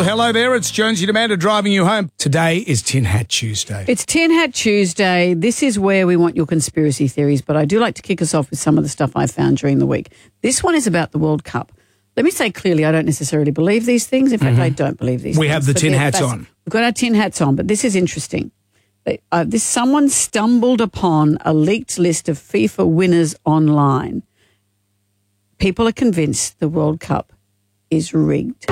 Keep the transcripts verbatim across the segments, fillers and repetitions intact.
hello there. It's Jonesy and Amanda driving you home. Today is Tin Hat Tuesday. It's Tin Hat Tuesday. This is where we want your conspiracy theories, but I do like to kick us off with some of the stuff I found during the week. This one is about the World Cup. Let me say clearly, I don't necessarily believe these things. In fact, mm-hmm. I don't believe these we things. We have the tin hats on. We've got our tin hats on, but this is interesting. Uh, this someone stumbled upon a leaked list of FIFA winners online. People are convinced the World Cup is rigged.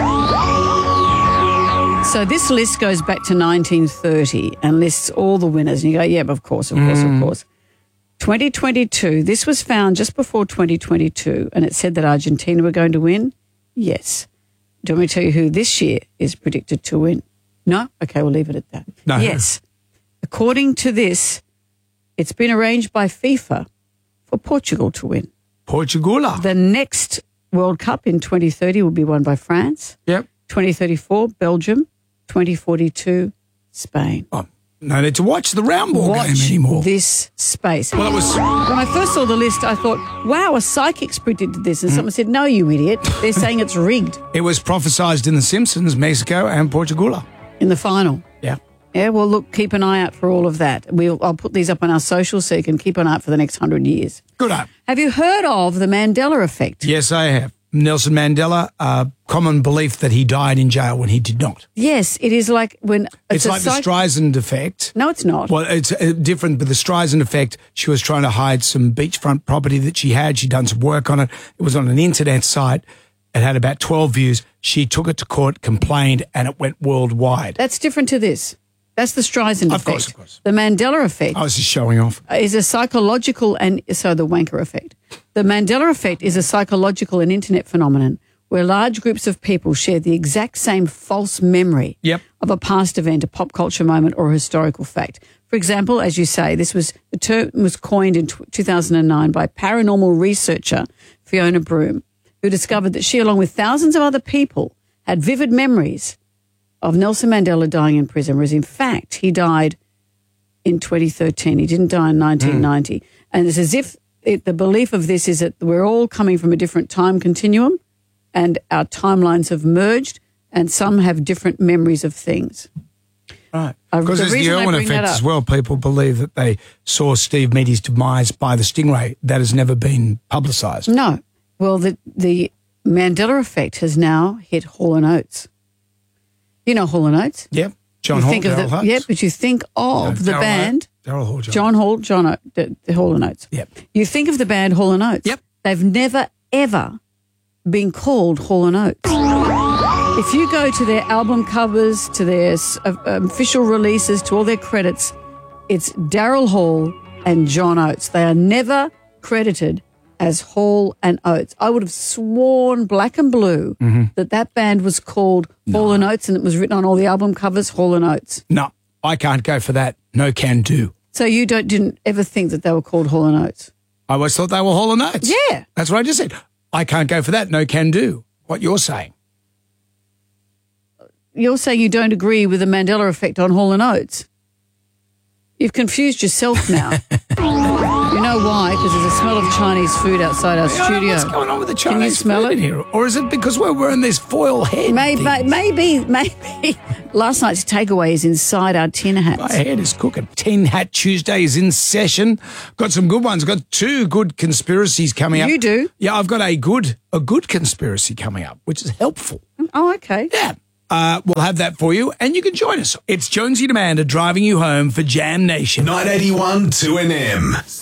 So this list goes back to nineteen thirty and lists all the winners. And you go, yeah, of course, of course, mm. of course. twenty twenty-two, this was found just before twenty twenty-two, and it said that Argentina were going to win? Yes. Do you want me to tell you who this year is predicted to win? No? Okay, we'll leave it at that. No. Yes. According to this, it's been arranged by FIFA for Portugal to win. Portugal. The next World Cup in twenty thirty will be won by France. Yep. twenty thirty-four, Belgium. twenty forty-two, Spain. Oh, no need to watch the round ball watch game anymore. This space. Well, it was... When I first saw the list, I thought, wow, a psychic's predicted this. And mm. someone said, no, you idiot. They're saying it's rigged. It was prophesised in The Simpsons, Mexico and Portugal. In the final. Yeah. Yeah, well, look, keep an eye out for all of that. We'll, I'll put these up on our social so you can keep an eye out for the next hundred years. Good up. Have you heard of the Mandela effect? Yes, I have. Nelson Mandela, uh, common belief that he died in jail when he did not. Yes, it is like when... It's, it's like psych- the Streisand effect. No, it's not. Well, it's uh, different, but the Streisand effect, she was trying to hide some beachfront property that she had. She'd done some work on it. It was on an internet site. It had about twelve views. She took it to court, complained, and it went worldwide. That's different to this. That's the Streisand of effect. Of course, of course. The Mandela effect... I was just showing off. ...is a psychological and... So the wanker effect. The Mandela effect is a psychological and internet phenomenon where large groups of people share the exact same false memory yep. of a past event, a pop culture moment, or a historical fact. For example, as you say, this was the term was coined in two thousand nine by paranormal researcher Fiona Broome, who discovered that she, along with thousands of other people, had vivid memories of Nelson Mandela dying in prison, whereas in fact he died in twenty thirteen. He didn't die in nineteen ninety. Mm. And it's as if it, the belief of this is that we're all coming from a different time continuum and our timelines have merged and some have different memories of things. Right. Uh, because the there's the Irwin effect as well. People believe that they saw Steve meet his demise by the Stingray. That has never been publicised. No. Well, the, the Mandela effect has now hit Hall and Oates. You know Hall and Oates? Yep. John you Hall, think of Daryl the, Hutz. Yep, but you think of no, the Daryl band. Daryl Hall, John. John Hall, John o, the, the Hall and Oates. Yep. You think of the band Hall and Oates. Yep. They've never, ever been called Hall and Oates. If you go to their album covers, to their uh, official releases, to all their credits, it's Daryl Hall and John Oates. They are never credited as Hall and Oates. I would have sworn black and blue mm-hmm. that that band was called no. Hall and Oates and it was written on all the album covers, Hall and Oates. No, I can't go for that. No can do. So you don't didn't ever think that they were called Hall and Oates? I always thought they were Hall and Oates. Yeah. That's what I just said. I can't go for that. No can do. What you're saying. You're saying you don't agree with the Mandela effect on Hall and Oates? You've confused yourself now. You know why? Because there's a smell of Chinese food outside our I studio. Know what's going on with the Chinese Can you smell food it in here? Or is it because we're wearing this foil head? Maybe, maybe, maybe. Last night's takeaway is inside our tin hats. My head is cooking. Tin Hat Tuesday is in session. Got some good ones. Got two good conspiracies coming up. You do? Yeah, I've got a good a good conspiracy coming up, which is helpful. Oh, okay. Yeah. Uh, we'll have that for you, and you can join us. It's Jonesy and Amanda driving you home for Jam Nation. nine eighty-one two N M.